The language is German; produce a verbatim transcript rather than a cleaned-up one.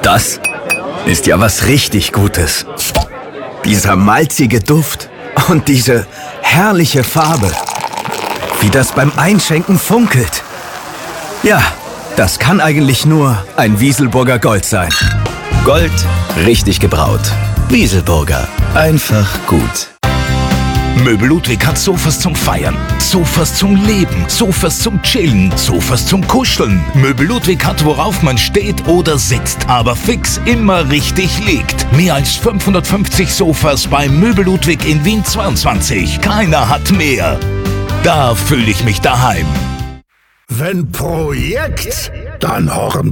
Das ist ja was richtig Gutes. Dieser malzige Duft und diese herrliche Farbe. Wie das beim Einschenken funkelt. Ja, das kann eigentlich nur ein Wieselburger Gold sein. Gold, richtig gebraut. Wieselburger, einfach gut. Möbel Ludwig hat Sofas zum Feiern, Sofas zum Leben, Sofas zum Chillen, Sofas zum Kuscheln. Möbel Ludwig hat, worauf man steht oder sitzt, aber fix immer richtig liegt. Mehr als fünfhundertfünfzig Sofas bei Möbel Ludwig in Wien zweiundzwanzig. Keiner hat mehr. Da fühle ich mich daheim. Wenn Projekt, dann horren